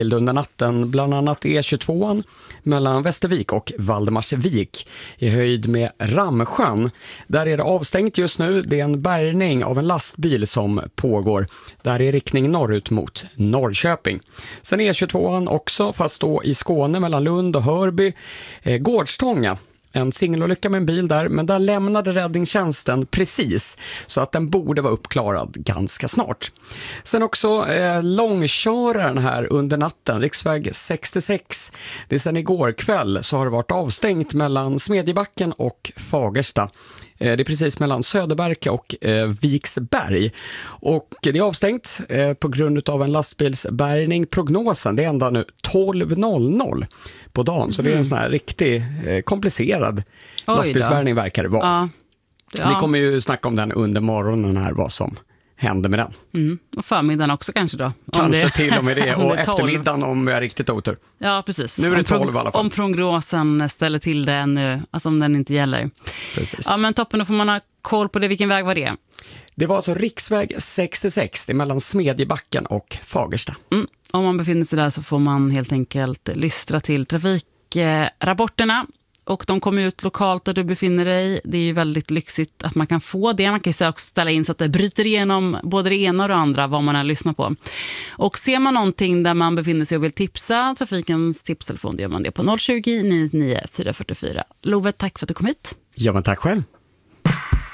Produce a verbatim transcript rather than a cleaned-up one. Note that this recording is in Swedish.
under natten, bland annat E tjugotvå mellan Västervik och Valdemarsvik i höjd med Ramsjön. Där är det avstängt just nu. Det är en bärgning av en lastbil som pågår. Där är riktning norrut mot Norrköping. Sen E tjugotvå också, fast då i Skåne mellan Lund och Hörby. Eh, Gårdstånga. En singelolycka med en bil där, men där lämnade räddningstjänsten precis så att den borde vara uppklarad ganska snart. Sen också eh, långköraren här under natten, riksväg sextiosex. Det är sen igår kväll så har det varit avstängt mellan Smedjebacken och Fagersta. Eh, det är precis mellan Söderberke och eh, Viksberg. Och det är avstängt eh, på grund av en lastbilsbärgning. Prognosen, det är ända nu tolv noll noll på dagen. Mm. Så det är en sån här riktigt eh, komplicerad lastbilsbärgning verkar det vara. Ja. Ja. Vi kommer ju snacka om den under morgonen här, vad som händer med den. Mm. Och förmiddagen också kanske då. Kanske det, till och med det. Och det eftermiddagen om jag är riktigt otur. Ja, precis. Nu är det tolv om, i alla fall. Om prognosen ställer till det nu, alltså om den inte gäller. Precis. Ja, men toppen, då får man ha koll på det. Vilken väg var det? Det var alltså riksväg sextiosex, det är mellan Smedjebacken och Fagersta. Mm. Om man befinner sig där så får man helt enkelt lystra till trafikrapporterna. Och de kommer ut lokalt där du befinner dig. Det är ju väldigt lyxigt att man kan få det. Man kan ju också ställa in så att det bryter igenom både det ena och det andra vad man har lyssnat på. Och ser man någonting där man befinner sig och vill tipsa trafikens tipstelefon, då gör man det på noll tjugo, nio nio fyra fyra fyra. Love, tack för att du kom hit. Ja, men tack själv.